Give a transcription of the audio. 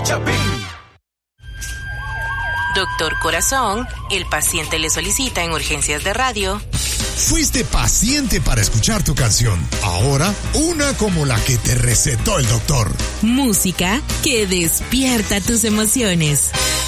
Chapín. Doctor Corazón, el paciente le solicita en urgencias de radio. Fuiste paciente para escuchar tu canción. Ahora, una como la que te recetó el doctor. Música que despierta tus emociones.